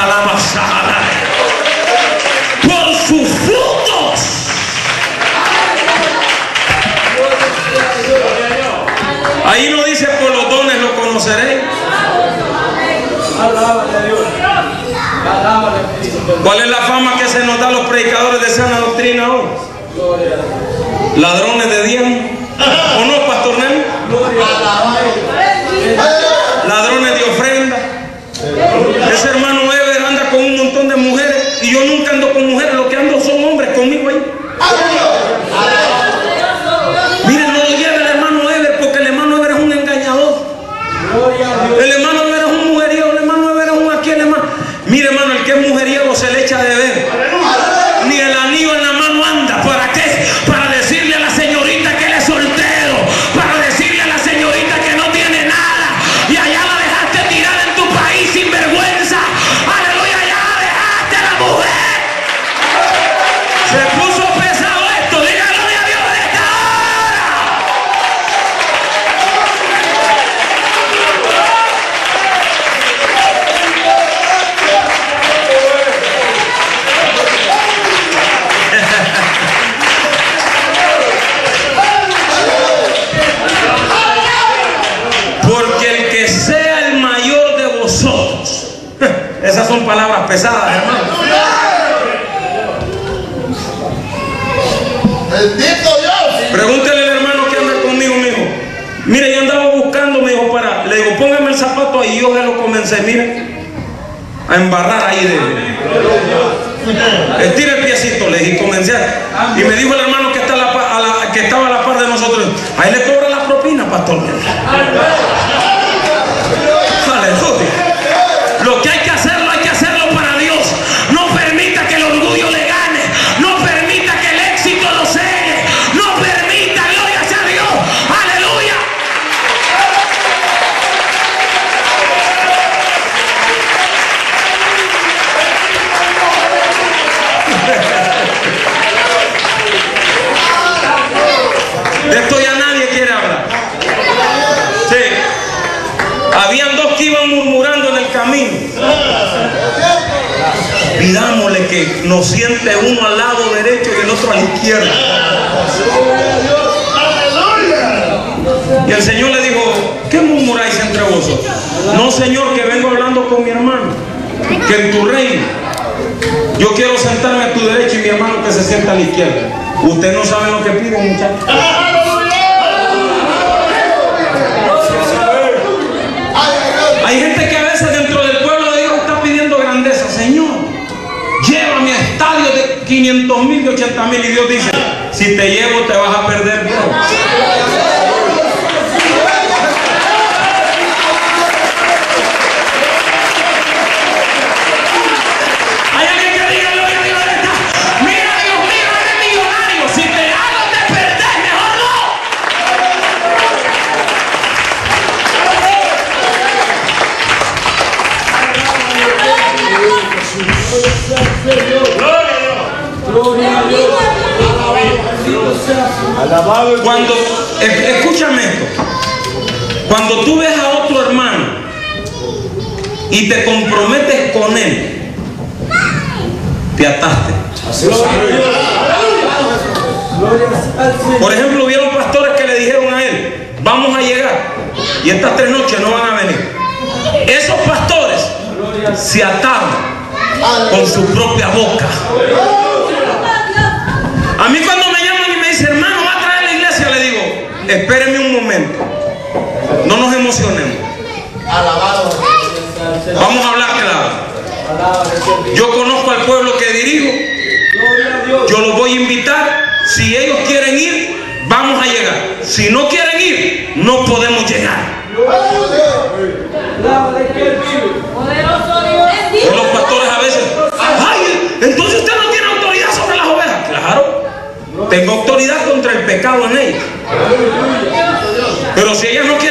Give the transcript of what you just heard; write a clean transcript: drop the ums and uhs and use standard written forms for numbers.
Por sus frutos. Ahí no dice por los dones lo conoceréis. ¿Cuál es la fama que se nos da a los predicadores de sana doctrina hoy? Ladrones de diezmo. ¿O no, Pastor Nel? Ladrones de ofrenda. Ese hermano Ever anda con un montón de mujeres y yo nunca ando con mujeres, lo que ando son hombres conmigo ahí. Miren, no lo lleve el hermano Ever, porque el hermano Ever es un engañador. El hermano Ever es un mujeriego, el hermano Ever es un aquí, el hermano. Mire, hermano, el que es mujeriego se le echa de ver. Ni el anillo en la mano anda. ¿Para qué? Para decirle a la señorita que él es soltero, para decirle a la señorita que no tiene nada, y allá la dejaste tirada en tu país sin vergüenza. Aleluya, allá la dejaste a la mujer. Se puso pesado esto. Diga gloria a Dios de esta hora. Porque el que sea el mayor de vosotros. Esas son palabras pesadas, hermano. Bendito Dios. Pregúntele al hermano que anda conmigo, mijo. Mire, yo andaba buscando, me dijo, le digo, póngame el zapato ahí. Yo ya lo comencé, mire, a embarrar ahí estira el piecito, le dije, y comencé y me dijo el hermano que estaba a la par de nosotros, ahí le cobra la propina, pastor. Aleluya. Lo que hay que hacerlo para Dios. No permita que el orgullo le gane. No permita que el éxito lo cegue. No permita, gloria sea a Dios. Aleluya. De esto ya nadie quiere hablar. Sí. Habían dos que iban murmurando en el camino. Pidámosle que nos siente uno al lado derecho y el otro a la izquierda. Y el Señor le dijo, ¿qué murmuráis entre vosotros? No, Señor, que vengo hablando con mi hermano, que en tu reino yo quiero sentarme a tu derecha y mi hermano que se sienta a la izquierda. Usted no sabe lo que pide, muchachos. Hay gente que a veces dentro del pueblo de Dios está pidiendo grandeza. Señor, llévame a estadios de 500,000, de 80,000. Y Dios dice, si te llevo te vas a perder, viejo. Hay alguien que diga gloria a Dios. Mira, Dios mío, eres millonario. Si te hago te perdés, mejor no. Cuando, escúchame esto, cuando tú ves a otro hermano y te comprometes con él, te ataste. Por ejemplo, hubieron pastores que le dijeron a él, vamos a llegar y estas 3 noches no van a venir. Esos pastores se ataron con su propia boca. A mí cuando me llaman y me dicen, hermano, ¿va a traer a la iglesia? Le digo, espéreme un momento, no nos emocionemos. Vamos a hablar claro. Yo conozco al pueblo que dirijo, yo los voy a invitar. Si ellos quieren ir, vamos a llegar. Si no quieren ir, no podemos llegar. Por los pastores a veces, ay, entonces usted no tiene autoridad sobre las ovejas. Claro, tengo autoridad contra el pecado en ellas. Pero si ellas no